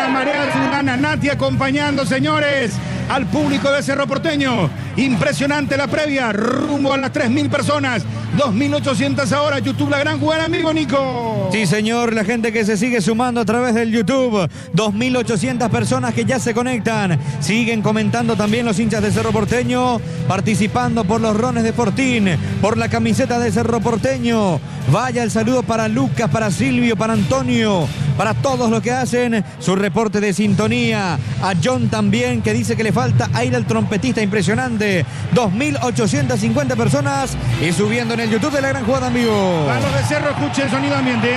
marea azulana, Nati acompañando, señores, al público de Cerro Porteño. Impresionante la previa, rumbo a las 3.000 personas, 2.800 ahora. YouTube, la gran jugada, amigo Nico. Sí, señor, la gente que se sigue sumando a través del YouTube, 2.800 personas que ya se conectan. Siguen comentando también los hinchas de Cerro Porteño, participando por los rones de Fortín, por la camiseta de Cerro Porteño. Vaya el saludo para Lucas, para Silvio, para Antonio, para todos los que hacen su reporte de sintonía. A John también, que dice que le falta aire al trompetista, impresionante. 2.850 personas y subiendo en el YouTube de la gran jugada en vivo. Para los de Cerro, escuche el sonido ambiente.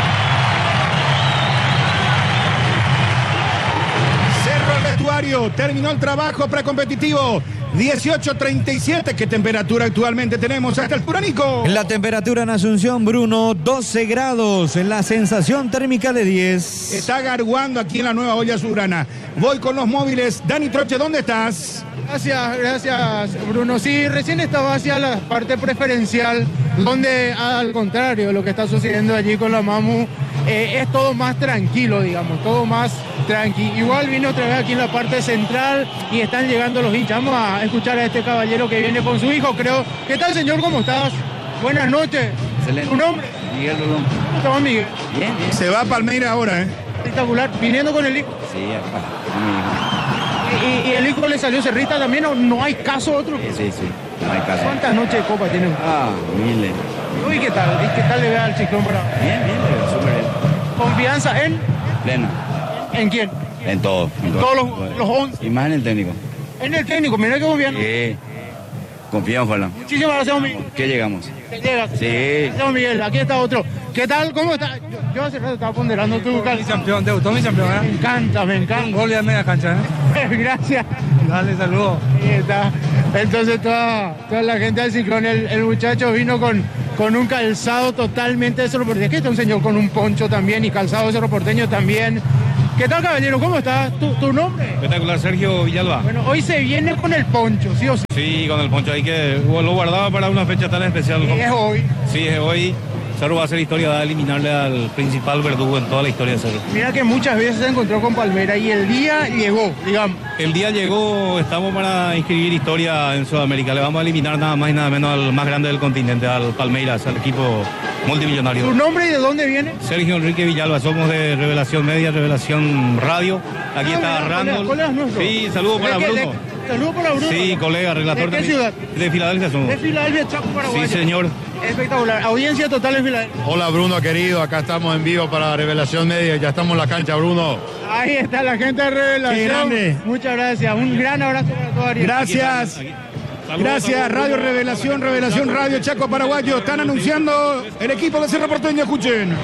Cerro al vestuario, terminó el trabajo precompetitivo. 18:37, ¿qué temperatura actualmente tenemos a esta altura, Nico? La temperatura en Asunción, Bruno, 12 grados, la sensación térmica de 10. Está garguando aquí en la nueva olla azulgrana. Voy con los móviles. Dani Troche, ¿dónde estás? Gracias, Bruno. Sí, recién estaba hacia la parte preferencial, donde al contrario de lo que está sucediendo allí con la Mamu, es todo más tranquilo, digamos, todo más tranqui. Igual vine otra vez aquí en la parte central y están llegando los hinchas. Vamos a escuchar a este caballero que viene con su hijo, creo. ¿Qué tal, señor? ¿Cómo estás? Buenas noches. Excelente. ¿Tu nombre? Miguel Rolón. ¿Cómo estás, Miguel? Bien, bien. Se va a Palmeiras ahora, ¿eh? Espectacular. ¿Viniendo con el hijo? Sí, acá. ¿Y el hijo le salió cerrita también o no hay caso otro? Sí, no hay caso. ¿Cuántas noches de copa tiene? Miles. ¿Y qué tal? ¿Y qué tal le ve al Ciclón para? Bien, súper bien. ¿Confianza en? Pleno. ¿En quién? En todo. En todos los 11. Y más en el técnico. En el técnico, mira que confianza. Sí. Confiamos, ojalá. Muchísimas gracias, Miguel. ¿Qué llegamos? Llega. Sí. Gracias, Miguel. Aquí está otro. ¿Qué tal? ¿Cómo está? Yo hace rato estaba ponderando tu Mi campeón, debutó mi campeón, ¿eh? Me encanta. Un gol y a media cancha, ¿eh? Gracias. Dale, saludos. Ahí está. Entonces toda la gente del Ciclón, el muchacho vino con un calzado totalmente de Cerro Porteño. Aquí está un señor con un poncho también y calzado de Cerro Porteño también. ¿Qué tal, caballero? ¿Cómo estás? ¿Tu nombre? Espectacular, Sergio Villalba. Bueno, hoy se viene con el poncho, ¿sí o sí? Sí, con el poncho ahí que lo guardaba para una fecha tan especial. Es hoy. Sí, es hoy. Cerro va a hacer historia, va a eliminarle al principal verdugo en toda la historia de Cerro. Mira que muchas veces se encontró con Palmeiras y el día llegó, digamos. El día llegó, estamos para inscribir historia en Sudamérica. Le vamos a eliminar nada más y nada menos al más grande del continente, al Palmeiras, al equipo multimillonario. ¿Tu nombre y de dónde viene? Sergio Enrique Villalba, somos de Revelación Media, Revelación Radio. Aquí está Randall. ¿Colegas nuestros? Sí, saludos para Bruno. Saludos para Bruno. Sí, colega, relator ¿De qué ciudad? De Filadelfia somos. De Filadelfia, Chaco, Paraguay. Sí, señor. Espectacular. Audiencia total en Filadelfia. Hola, Bruno, querido. Acá estamos en vivo para Revelación Media. Ya estamos en la cancha, Bruno. Ahí está la gente de Revelación. Qué grande. Muchas gracias. Un gran abrazo para todos, Ariel. Gracias. Gracias, Radio Revelación, Revelación Radio Chaco Paraguayo. Están anunciando el equipo de Cerro Porteño, escuchen.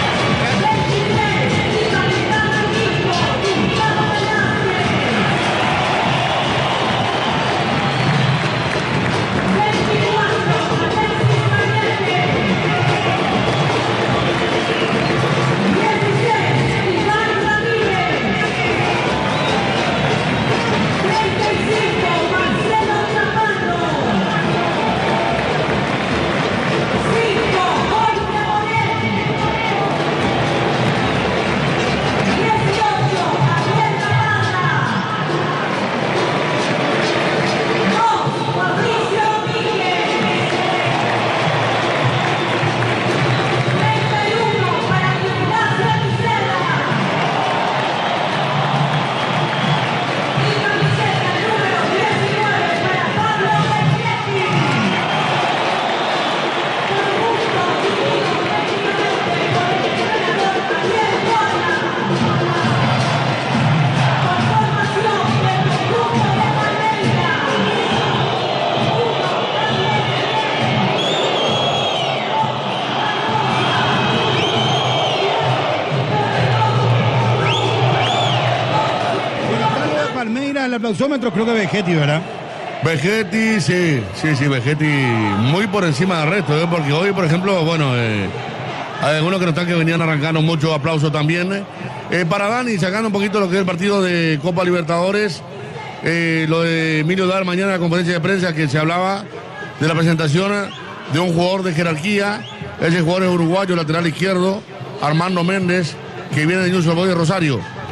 El aplausómetro creo que Vegetti, ¿verdad? Vegetti, sí, Vegetti muy por encima del resto, porque hoy, por ejemplo, bueno, hay algunos que no están que venían arrancando mucho aplauso también. Para Dani, sacando un poquito lo que es el partido de Copa Libertadores, lo de Emilio Dar mañana en la conferencia de prensa que se hablaba de la presentación de un jugador de jerarquía. Ese jugador es uruguayo, lateral izquierdo, Armando Méndez, que viene de News Old Boys de Rosario.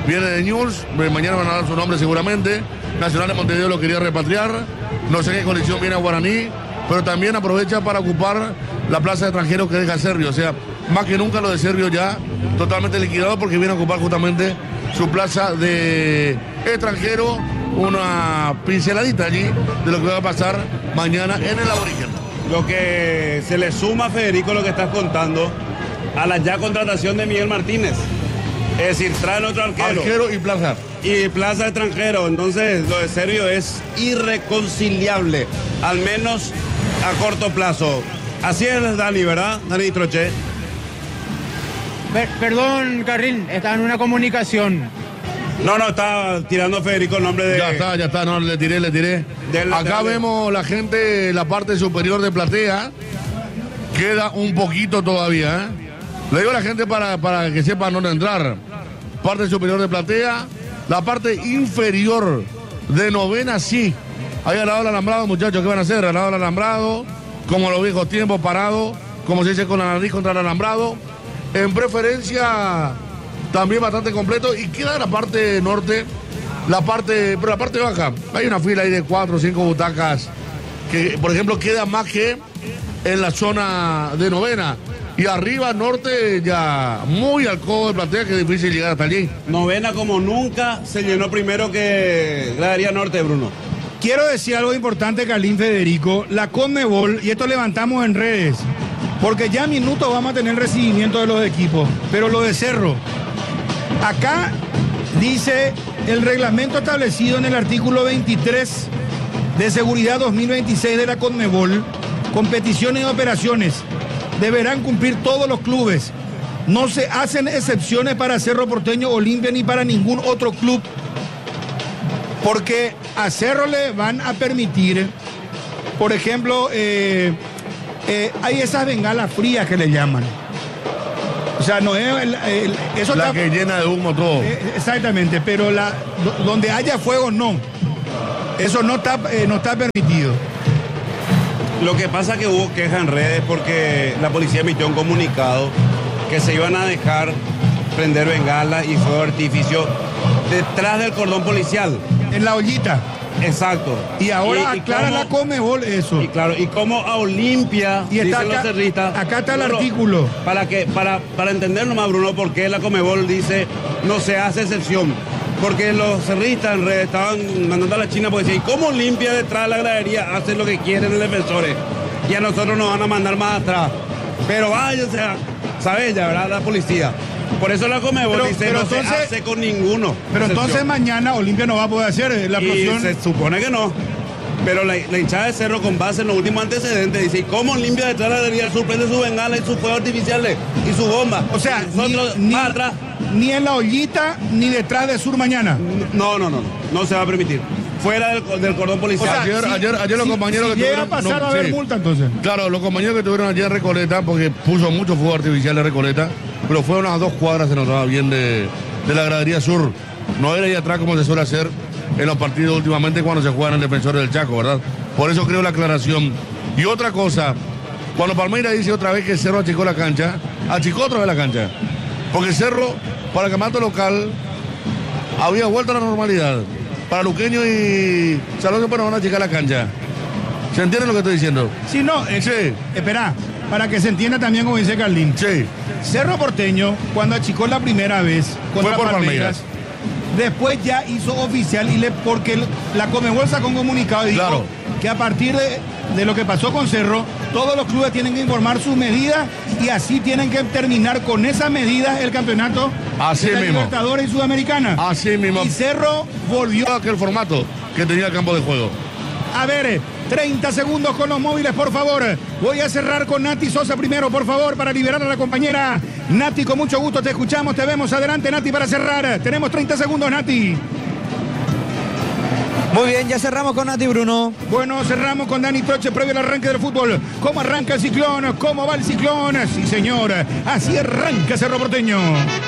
viene de News, mañana van a dar su nombre seguramente. Nacional de Montevideo lo quería repatriar, no sé qué condición viene a Guaraní, pero también aprovecha para ocupar la plaza de extranjeros que deja Servio, o sea, más que nunca lo de Servio ya totalmente liquidado porque viene a ocupar justamente su plaza de extranjero, una pinceladita allí de lo que va a pasar mañana en el Aborigen. Lo que se le suma, Federico, lo que estás contando, a la ya contratación de Miguel Martínez. Es decir, traen otro arquero. Arquero y plaza. Y plaza extranjero. Entonces, lo de Servio es irreconciliable, al menos a corto plazo. Así es, Dani, ¿verdad? Dani Troche. Perdón, Carril, está en una comunicación. No, está tirando Federico el nombre de... Ya está, no, le tiré. Acá vemos la gente, la parte superior de platea. Queda un poquito todavía, ¿eh? Le digo a la gente para que sepa dónde entrar. Parte superior de platea. La parte inferior de novena, sí. Ahí al lado del alambrado, muchachos, ¿qué van a hacer? Al lado del alambrado, como los viejos tiempos, parado, como se dice, con la nariz contra el alambrado. En preferencia, también bastante completo. Y queda la parte norte, pero la parte baja. Hay una fila ahí de 4 o 5 butacas que, por ejemplo, queda más que en la zona de novena. Y arriba, norte, ya muy al codo de platea, que es difícil llegar hasta allí. Novena como nunca se llenó primero que Gradería Norte, Bruno. Quiero decir algo importante, Carlín, Federico. La Conmebol, y esto levantamos en redes, porque ya a minutos vamos a tener recibimiento de los equipos, pero lo de Cerro. Acá dice el reglamento establecido en el artículo 23 de Seguridad 2026 de la Conmebol, competiciones y operaciones. Deberán cumplir todos los clubes. No se hacen excepciones para Cerro Porteño, Olimpia ni para ningún otro club, porque a Cerro le van a permitir, por ejemplo, hay esas bengalas frías que le llaman. O sea, no es eso la está, que llena de humo todo. Exactamente, pero donde haya fuego no. Eso no está permitido. Lo que pasa es que hubo quejas en redes porque la policía emitió un comunicado que se iban a dejar prender bengalas y fuego de artificio detrás del cordón policial. En la ollita. Exacto. Y ahora aclara la Conmebol eso. Y claro, y como a Olimpia, y está dicen los cerristas. Acá está el Bruno, artículo. Para entender nomás, Bruno, por qué la Conmebol dice no se hace excepción. Porque los cerristas en redes estaban mandando a la China porque decían, ¿cómo Olimpia detrás de la gradería hace lo que quieren los defensores? Y a nosotros nos van a mandar más atrás. Pero váyanse a, ¿sabes ya, verdad? La policía. Por eso la Conmebol dice no entonces, se hace con ninguno. Pero excepción. entonces mañana Olimpia no va a poder hacer la explosión. Y se supone que no. Pero la hinchada de Cerro, con base en los últimos antecedentes, dice, ¿cómo Olimpia detrás de la gradería sorprende sus bengalas y sus fuegos artificiales y sus bombas? O sea, nosotros más atrás. Ni en la ollita, ni detrás de Sur mañana. No se va a permitir. Fuera del cordón policial. O sea, ayer los compañeros que llega a pasar a haber multa entonces. Claro, los compañeros que tuvieron ayer en Recoleta, porque puso mucho fuego artificial en Recoleta, pero fue unas 2 cuadras, se notaba bien de la gradería sur. No era ahí atrás como se suele hacer en los partidos últimamente cuando se juegan en Defensores del Chaco, ¿verdad? Por eso creo la aclaración. Y otra cosa, cuando Palmeiras dice otra vez que Cerro achicó la cancha, achicó otra vez la cancha. Porque Cerro, para el campeonato local, había vuelto a la normalidad. Para Luqueño y Salón de van a achicar la cancha. ¿Se entiende lo que estoy diciendo? Sí, no, sí. Espera, para que se entienda también como dice Carlín. Sí. Cerro Porteño, cuando achicó la primera vez contra fue por Palmeiras, después ya hizo oficial porque la Conmebol sacó un comunicado y dijo que a partir de lo que pasó con Cerro, todos los clubes tienen que informar sus medidas y así tienen que terminar con esas medidas el campeonato así de la mismo. Libertadores y Sudamericana. Así mismo. Y Cerro volvió a aquel formato que tenía el campo de juego. A ver, 30 segundos con los móviles, por favor. Voy a cerrar con Nati Sosa primero, por favor, para liberar a la compañera. Nati, con mucho gusto te escuchamos, te vemos. Adelante, Nati, para cerrar. Tenemos 30 segundos, Nati. Muy bien, ya cerramos con Nati, Bruno. Bueno, cerramos con Dani Troche previo al arranque del fútbol. ¿Cómo arranca el Ciclón? ¿Cómo va el Ciclón? Sí, señor. Así arranca Cerro Porteño.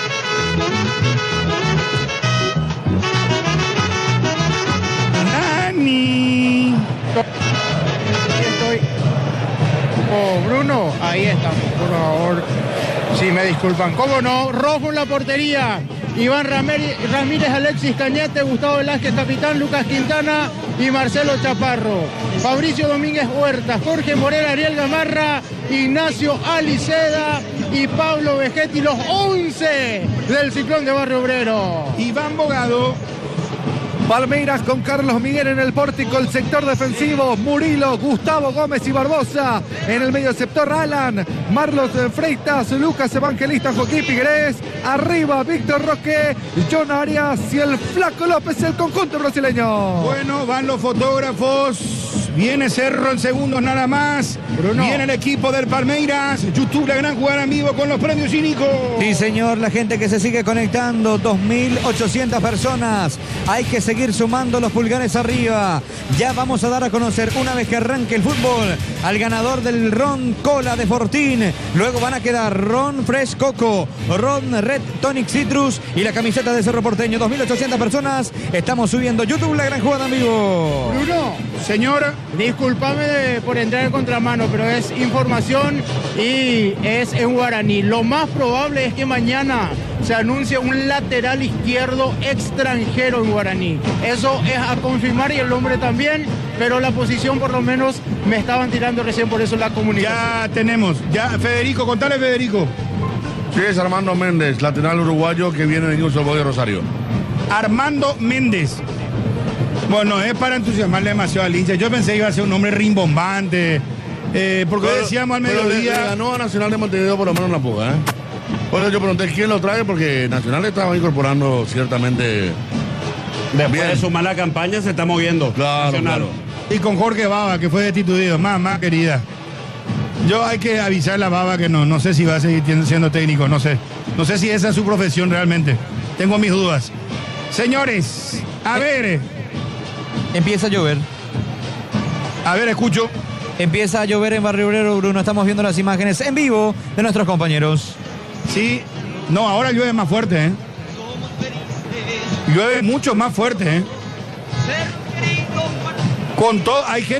Dani. Estoy. Oh, Bruno, ahí estamos, por favor. Si me disculpan. ¿Cómo no? Rojo en la portería. Iván Ramírez, Alexis Cañete, Gustavo Velázquez, capitán, Lucas Quintana y Marcelo Chaparro. Fabricio Domínguez Huerta, Jorge Morera, Ariel Gamarra, Ignacio Aliceda y Pablo Vegetti, los 11 del Ciclón de Barrio Obrero. Iván Bogado. Palmeiras con Carlos Miguel en el pórtico, el sector defensivo, Murilo, Gustavo Gómez y Barbosa. En el medio sector, Alan, Marlos Freitas, Lucas Evangelista, Joaquín Figueres. Arriba, Víctor Roque, John Arias y el Flaco López, el conjunto brasileño. Bueno, van los fotógrafos. Viene Cerro en segundos nada más. Bruno. Viene el equipo del Palmeiras. YouTube, la gran jugada en vivo con los premios y Nico. Sí, señor, la gente que se sigue conectando, 2.800 personas. Hay que seguir sumando los pulgares arriba. Ya vamos a dar a conocer, una vez que arranque el fútbol, al ganador del Ron Cola de Fortín. Luego van a quedar Ron Fresh Coco, Ron Red Tonic Citrus y la camiseta de Cerro Porteño. 2.800 personas. Estamos subiendo YouTube, la gran jugada en vivo. Bruno, Señor, discúlpame por entrar en contramano, pero es información y es en guaraní. Lo más probable es que mañana se anuncie un lateral izquierdo extranjero en guaraní. Eso es a confirmar y el nombre también, pero la posición por lo menos me estaban tirando recién, por eso la comunicación. ya tenemos. Ya, Federico, contale, Federico. Sí, es Armando Méndez, lateral uruguayo que viene de News Old Boys de Rosario. Armando Méndez. Bueno, es para entusiasmarle demasiado al hincha. Yo pensé que iba a ser un hombre rimbombante. Porque decíamos al Pero le mediodía. ganó a Nacional de Montevideo por lo menos en la puga, ¿eh? Por eso yo pregunté quién lo trae, porque Nacional le estaba incorporando ciertamente. Después Bien. de su mala campaña se está moviendo. Claro, Nacional. claro. Y con Jorge Baba, que fue destituido. Mamá querida. Yo hay que avisarle a Baba que no sé si va a seguir siendo técnico, no sé. No sé si esa es su profesión realmente. Tengo mis dudas. Señores, a ver, Empieza a llover. escucho. Empieza a llover en Barrio Obrero, Bruno. Estamos viendo las imágenes en vivo de nuestros compañeros. Sí, no, ahora llueve más fuerte, ¿eh? Llueve mucho más fuerte, ¿eh? Con todo, hay gente.